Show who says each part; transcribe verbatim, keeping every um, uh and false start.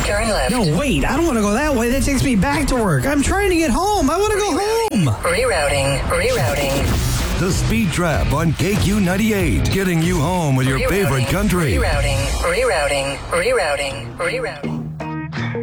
Speaker 1: Turn left.
Speaker 2: No, wait. I don't want to go that way. That takes me back to work. I'm trying to get home. I want to go home.
Speaker 1: Rerouting. Rerouting.
Speaker 3: The Speed Trap on K Q ninety-eight. Getting you home with your
Speaker 1: Rerouting.
Speaker 3: favorite country.
Speaker 1: Rerouting. Rerouting. Rerouting. Rerouting.